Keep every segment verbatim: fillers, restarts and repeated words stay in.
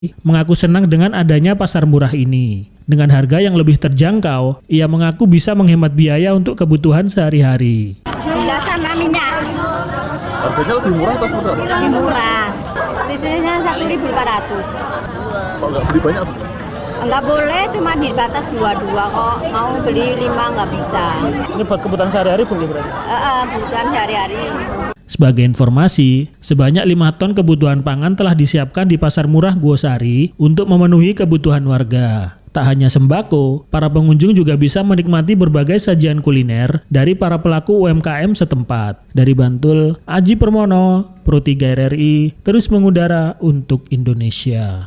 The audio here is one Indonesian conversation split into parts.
mengaku senang dengan adanya pasar murah ini. Dengan harga yang lebih terjangkau, ia mengaku bisa menghemat biaya untuk kebutuhan sehari-hari. Iya, sama minyak. Harganya lebih murah atau sebentar? Lebih murah. Biasanya satu ribu lima ratus. Kalau nggak beli banyak? Enggak boleh, cuma dibatas dua-dua kok. Mau beli lima nggak bisa. Ini buat kebutuhan sehari-hari pun berarti? Uh, kebutuhan sehari-hari. Sebagai informasi, sebanyak lima ton kebutuhan pangan telah disiapkan di Pasar Murah Guosari untuk memenuhi kebutuhan warga. Tak hanya sembako, para pengunjung juga bisa menikmati berbagai sajian kuliner dari para pelaku U M K M setempat. Dari Bantul, Aji Permono, Pro tiga R R I, terus mengudara untuk Indonesia.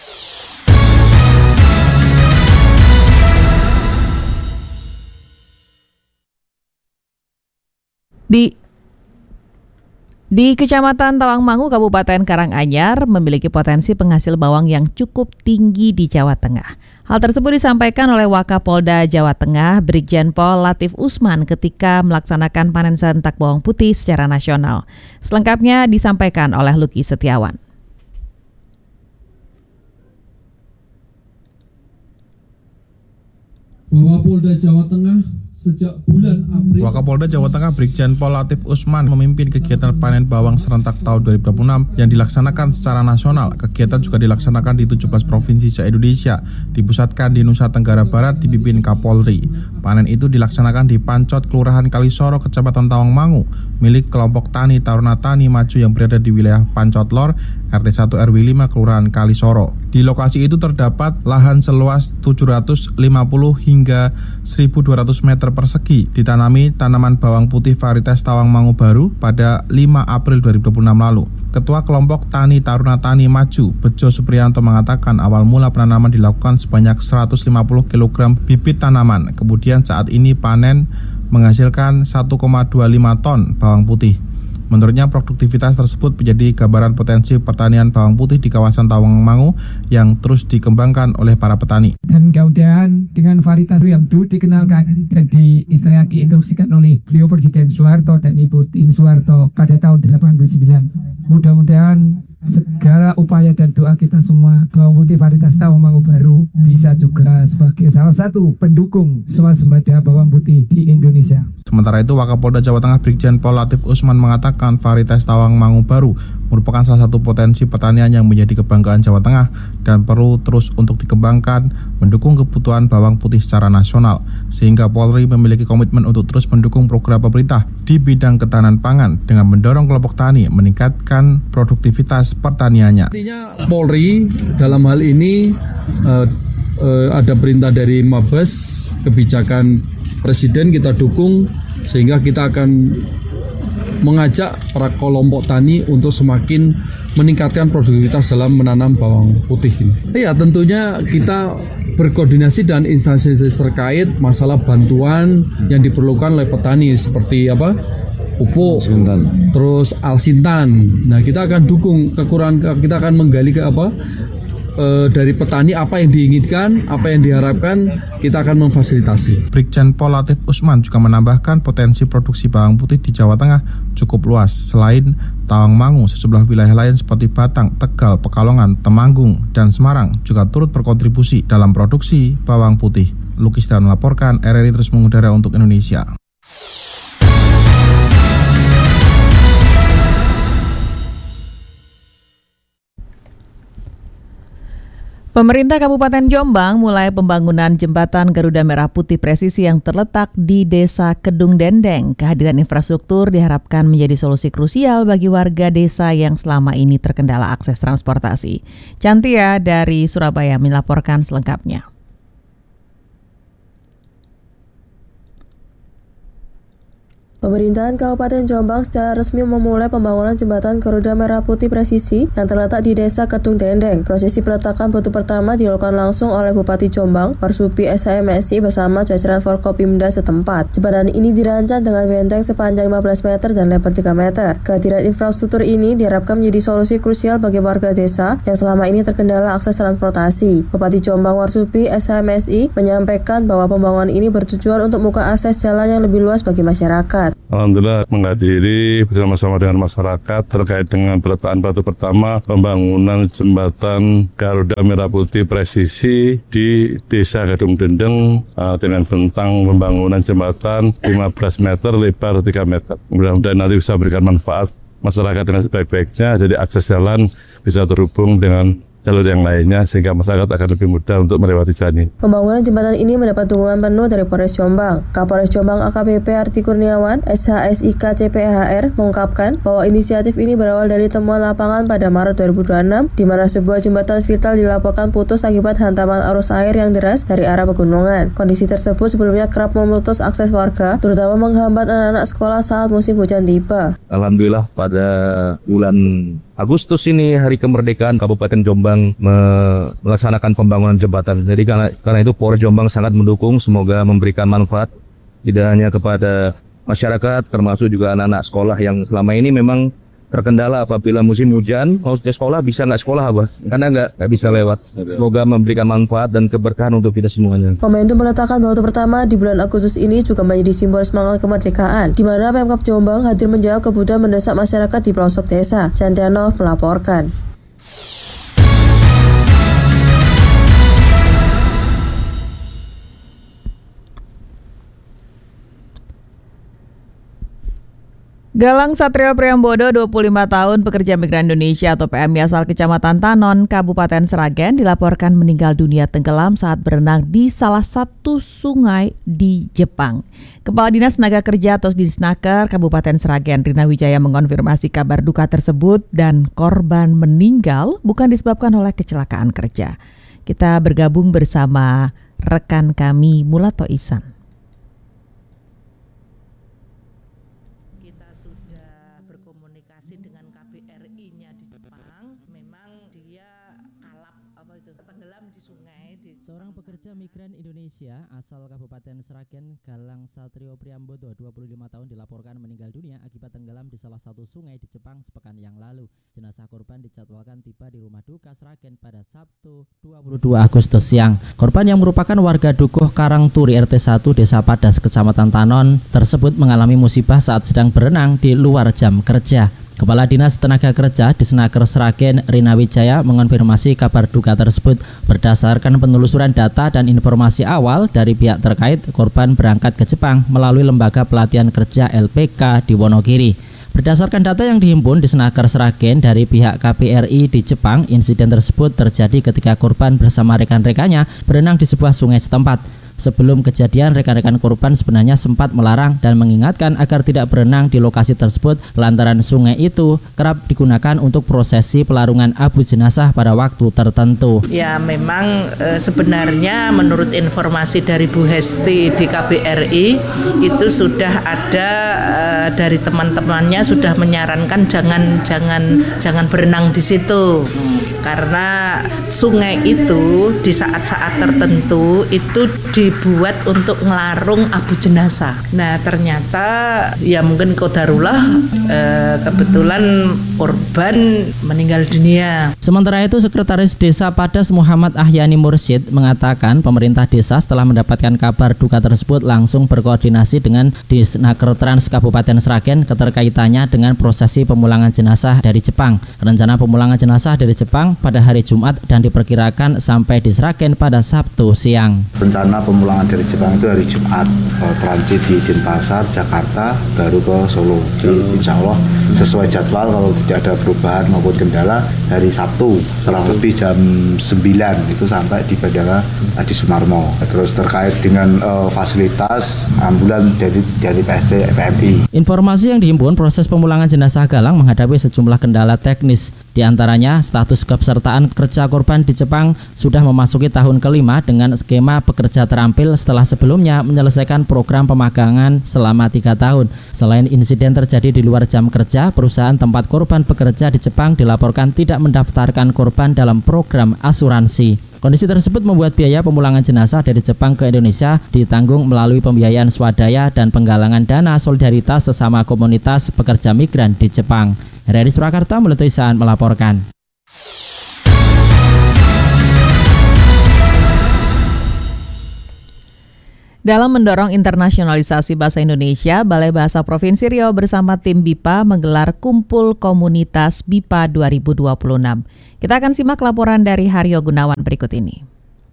Di Di Kecamatan Tawangmangu, Kabupaten Karanganyar, memiliki potensi penghasil bawang yang cukup tinggi di Jawa Tengah. Hal tersebut disampaikan oleh Wakapolda Jawa Tengah, Brigjen Pol Latif Usman ketika melaksanakan panen serentak bawang putih secara nasional. Selengkapnya disampaikan oleh Lucky Setiawan. Wakapolda Jawa Tengah sejak bulan April. Wakapolda Jawa Tengah Brigjen Pol Latif Usman memimpin kegiatan panen bawang serentak tahun dua ribu dua puluh enam yang dilaksanakan secara nasional. Kegiatan juga dilaksanakan di tujuh belas provinsi se-Indonesia, dipusatkan di Nusa Tenggara Barat dipimpin Kapolri. Panen itu dilaksanakan di Pancot, Kelurahan Kalisoro, Kecamatan Tawangmangu, milik kelompok Tani Taruna Tani Maju yang berada di wilayah Pancot Lor, R T satu R W lima, Kelurahan Kalisoro. Di lokasi itu terdapat lahan seluas tujuh ratus lima puluh hingga seribu dua ratus meter persegi, ditanami tanaman bawang putih varietas Tawangmangu Baru pada lima April dua ribu dua puluh enam lalu. Ketua kelompok Tani Taruna Tani Maju, Bejo Supriyanto, mengatakan awal mula penanaman dilakukan sebanyak seratus lima puluh kilogram bibit tanaman. Kemudian saat ini panen menghasilkan satu koma dua lima ton bawang putih. Menurutnya produktivitas tersebut menjadi gambaran potensi pertanian bawang putih di kawasan Tawangmangu yang terus dikembangkan oleh para petani. Dan kemudian dengan varietas yang dulu dikenalkan dan diistilahnya diinstruksikan oleh beliau Presiden Soeharto dan Ibu Tin Soeharto pada tahun delapan puluh sembilan. Mudah-mudahan segala upaya dan doa kita semua bawang putih varietas Tawangmangu Baru bisa juga sebagai salah satu pendukung swasembada bawang putih di Indonesia. Sementara itu, Wakapolda Jawa Tengah Brigjen Pol Latif Usman mengatakan varietas Tawangmangu Baru merupakan salah satu potensi pertanian yang menjadi kebanggaan Jawa Tengah dan perlu terus untuk dikembangkan mendukung kebutuhan bawang putih secara nasional, sehingga Polri memiliki komitmen untuk terus mendukung program pemerintah di bidang ketahanan pangan dengan mendorong kelompok tani meningkatkan produktivitas pertaniannya. Artinya Polri dalam hal ini uh, uh, ada perintah dari Mabes, kebijakan Presiden kita dukung, sehingga kita akan mengajak para kelompok tani untuk semakin meningkatkan produktivitas dalam menanam bawang putih ini. Ya, tentunya kita berkoordinasi dengan instansi terkait masalah bantuan yang diperlukan oleh petani seperti apa? Pupuk, Alsintan. Terus Alsintan. Nah, kita akan dukung kekurangan, kita akan menggali ke apa? E, dari petani apa yang diinginkan, apa yang diharapkan, kita akan memfasilitasi. Brigjen Pol Latif Usman juga menambahkan potensi produksi bawang putih di Jawa Tengah cukup luas. Selain Tawangmangu, sejumlah wilayah lain seperti Batang, Tegal, Pekalongan, Temanggung, dan Semarang juga turut berkontribusi dalam produksi bawang putih. Lukis dan melaporkan, R R I terus mengudara untuk Indonesia. Pemerintah Kabupaten Jombang mulai pembangunan jembatan Garuda Merah Putih presisi yang terletak di Desa Kedung Dendeng. Kehadiran infrastruktur diharapkan menjadi solusi krusial bagi warga desa yang selama ini terkendala akses transportasi. Cantia dari Surabaya melaporkan selengkapnya. Pemerintahan Kabupaten Jombang secara resmi memulai pembangunan jembatan Garuda Merah Putih presisi yang terletak di Desa Kedung Dendeng. Prosesi peletakan batu pertama dilakukan langsung oleh Bupati Jombang, Marsupri S H M S I bersama jajaran Forkopimda setempat. Jembatan ini dirancang dengan benteng sepanjang lima belas meter dan lebar tiga meter. Kehadiran infrastruktur ini diharapkan menjadi solusi krusial bagi warga desa yang selama ini terkendala akses transportasi. Bupati Jombang Marsupri S H M S I menyampaikan bahwa pembangunan ini bertujuan untuk membuka akses jalan yang lebih luas bagi masyarakat. Alhamdulillah menghadiri bersama-sama dengan masyarakat terkait dengan peletakan batu pertama pembangunan jembatan Garuda Merah Putih presisi di Desa Gadung Dendeng uh, dengan bentang pembangunan jembatan lima belas meter, lebar tiga meter. Mudah-mudahan nanti bisa berikan manfaat masyarakat dengan sebaik-baiknya, jadi akses jalan bisa terhubung dengan jalur yang lainnya sehingga masyarakat akan lebih mudah untuk melewati jalan ini. Pembangunan jembatan ini mendapat dukungan penuh dari Polres Jombang. Kapolres Jombang A K B P Arti Kurniawan, S H S I K C P H R mengungkapkan bahwa inisiatif ini berawal dari temuan lapangan pada Maret dua ribu dua puluh enam di mana sebuah jembatan vital dilaporkan putus akibat hantaman arus air yang deras dari arah pegunungan. Kondisi tersebut sebelumnya kerap memutus akses warga, terutama menghambat anak-anak sekolah saat musim hujan tiba. Alhamdulillah pada bulan Agustus ini hari kemerdekaan Kabupaten Jombang me- melaksanakan pembangunan jembatan. Jadi karena, karena itu Polres Jombang sangat mendukung, semoga memberikan manfaat tidak hanya kepada masyarakat, termasuk juga anak-anak sekolah yang selama ini memang terkendala apabila musim hujan, mau sekolah bisa nggak sekolah apa? Karena nggak nggak bisa lewat. Semoga memberikan manfaat dan keberkahan untuk kita semuanya. Momentum peletakan batu pertama di bulan Agustus ini juga menjadi simbol semangat kemerdekaan, di mana Pemkab Jombang hadir menjawab kebutuhan mendesak masyarakat di pelosok desa. Cantiano melaporkan. Galang Satrio Priambodo, dua puluh lima tahun, pekerja migran Indonesia atau P M I asal Kecamatan Tanon, Kabupaten Sragen, dilaporkan meninggal dunia tenggelam saat berenang di salah satu sungai di Jepang. Kepala Dinas Tenaga Kerja atau Disnaker Kabupaten Sragen, Rina Wijaya, mengonfirmasi kabar duka tersebut dan korban meninggal bukan disebabkan oleh kecelakaan kerja. Kita bergabung bersama rekan kami Mulato Ihsan. Seorang pekerja migran Indonesia asal Kabupaten Sragen, Galang Satrio Priambodo, dua puluh lima tahun, dilaporkan meninggal dunia akibat tenggelam di salah satu sungai di Jepang sepekan yang lalu. Jenazah korban dijadwalkan tiba di rumah duka Sragen pada Sabtu dua puluh dua Agustus siang. Korban yang merupakan warga Dukuh Karangturi R T satu Desa Padas, Kecamatan Tanon tersebut mengalami musibah saat sedang berenang di luar jam kerja. Kepala Dinas Tenaga Kerja Disnaker Sragen, Rina Wijaya, mengonfirmasi kabar duka tersebut. Berdasarkan penelusuran data dan informasi awal dari pihak terkait, korban berangkat ke Jepang melalui Lembaga Pelatihan Kerja L P K di Wonogiri. Berdasarkan data yang dihimpun Disnaker Sragen dari pihak K P R I di Jepang, insiden tersebut terjadi ketika korban bersama rekan-rekannya berenang di sebuah sungai setempat. Sebelum kejadian, rekan-rekan korban sebenarnya sempat melarang dan mengingatkan agar tidak berenang di lokasi tersebut lantaran sungai itu kerap digunakan untuk prosesi pelarungan abu jenazah pada waktu tertentu. Ya memang e, sebenarnya menurut informasi dari Bu Hesti di K B R I itu sudah ada e, dari teman-temannya sudah menyarankan jangan jangan jangan berenang di situ. Karena sungai itu di saat-saat tertentu itu dibuat untuk ngelarung abu jenazah. Nah ternyata ya mungkin qadarullah eh, kebetulan korban meninggal dunia. Sementara itu Sekretaris Desa Padas Muhammad Ahyani Mursyid mengatakan pemerintah desa setelah mendapatkan kabar duka tersebut langsung berkoordinasi dengan Disnaker Trans Kabupaten Sragen keterkaitannya dengan prosesi pemulangan jenazah dari Jepang. Rencana pemulangan jenazah dari Jepang pada hari Jumat dan diperkirakan sampai di Sragen pada Sabtu siang. Rencana pemulangan dari Jepang itu hari Jumat, transit di Denpasar, Jakarta, baru ke Solo. Jadi insya Allah sesuai jadwal kalau tidak ada perubahan maupun kendala hari Sabtu kurang lebih jam sembilan itu sampai di Bandara Adi Sumarmo. Terus terkait dengan uh, fasilitas ambulan dari dari P S C P M I. Informasi yang dihimpun, proses pemulangan jenazah Galang menghadapi sejumlah kendala teknis. Di antaranya status kepesertaan kerja korban di Jepang sudah memasuki tahun kelima dengan skema pekerja terampil setelah sebelumnya menyelesaikan program pemagangan selama tiga tahun. Selain insiden terjadi di luar jam kerja, perusahaan tempat korban bekerja di Jepang dilaporkan tidak mendaftarkan korban dalam program asuransi. Kondisi tersebut membuat biaya pemulangan jenazah dari Jepang ke Indonesia ditanggung melalui pembiayaan swadaya dan penggalangan dana solidaritas sesama komunitas pekerja migran di Jepang. R R I Surakarta, Mulato Ihsan melaporkan. Dalam mendorong internasionalisasi bahasa Indonesia, Balai Bahasa Provinsi Riau bersama tim B I P A menggelar Kumpul Komunitas B I P A dua ribu dua puluh enam. Kita akan simak laporan dari Haryo Gunawan berikut ini.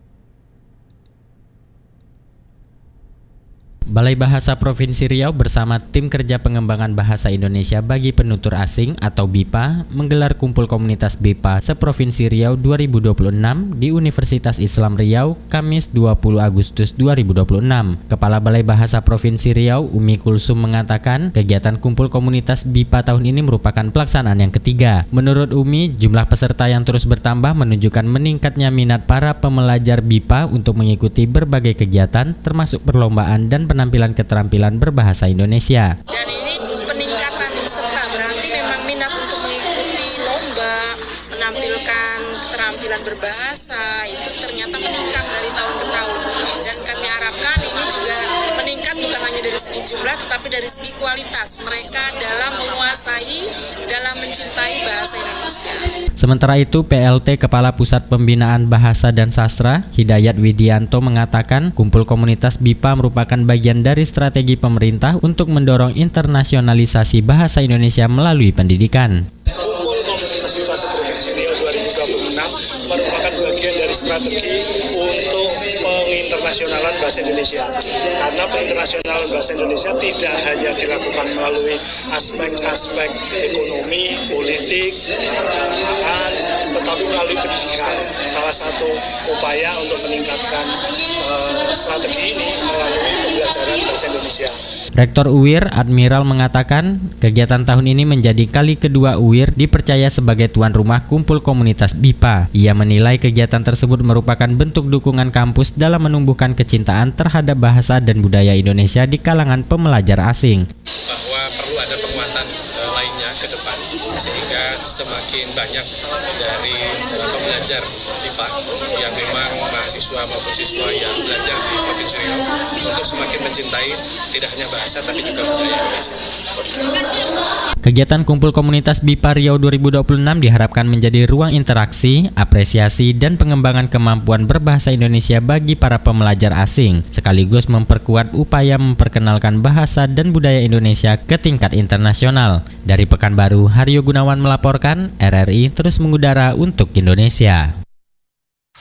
Balai Bahasa Provinsi Riau bersama Tim Kerja Pengembangan Bahasa Indonesia bagi Penutur Asing atau B I P A menggelar Kumpul Komunitas B I P A seprovinsi Riau dua ribu dua puluh enam di Universitas Islam Riau, Kamis dua puluh Agustus dua ribu dua puluh enam. Kepala Balai Bahasa Provinsi Riau, Umi Kulsum, mengatakan kegiatan Kumpul Komunitas B I P A tahun ini merupakan pelaksanaan yang ketiga. Menurut Umi, jumlah peserta yang terus bertambah menunjukkan meningkatnya minat para pembelajar B I P A untuk mengikuti berbagai kegiatan termasuk perlombaan dan penampilan keterampilan berbahasa Indonesia. Dan ini peningkatan peserta berarti memang minat untuk mengikuti lomba, menampilkan keterampilan berbahasa itu ternyata meningkat dari tahun ke tahun. Dan kami harapkan ini juga meningkat bukan hanya dari segi jumlah tetapi dari segi kualitas mereka dalam menguasai, dalam mencintai bahasa Indonesia. Sementara itu, P L T Kepala Pusat Pembinaan Bahasa dan Sastra, Hidayat Widianto, mengatakan Kumpul Komunitas B I P A merupakan bagian dari strategi pemerintah untuk mendorong internasionalisasi bahasa Indonesia melalui pendidikan. Kumpul Komunitas B I P A seprovinsi Riau dua ribu dua puluh enam merupakan bagian dari strategi untuk penginternasyonalan bahasa Indonesia. Karena penginternasyonalan bahasa Indonesia tidak hanya dilakukan melalui aspek-aspek ekonomi, politik, keagamaan, tetapi melalui pendidikan. Salah satu upaya untuk meningkatkan uh, strategi ini melalui pembelajaran bahasa Indonesia. Rektor U I R, Admiral, mengatakan kegiatan tahun ini menjadi kali kedua U I R dipercaya sebagai tuan rumah Kumpul Komunitas B I P A. Ia menilai kegiatan tersebut merupakan bentuk dukungan kampus dalam menumbuhkan kecintaan terhadap bahasa dan budaya Indonesia di kalangan pembelajar asing. Bahwa perlu ada penguatan e, lainnya ke depan sehingga semakin banyak dari e, pembelajar B I P A yang memang mahasiswa maupun siswa yang belajar di Provinsi Riau untuk semakin mencintai tidak hanya bahasa tapi juga budaya Indonesia. Kegiatan Kumpul Komunitas B I P A Riau dua ribu dua puluh enam diharapkan menjadi ruang interaksi, apresiasi, dan pengembangan kemampuan berbahasa Indonesia bagi para pembelajar asing, sekaligus memperkuat upaya memperkenalkan bahasa dan budaya Indonesia ke tingkat internasional. Dari Pekanbaru, Haryo Gunawan melaporkan, R R I terus mengudara untuk Indonesia.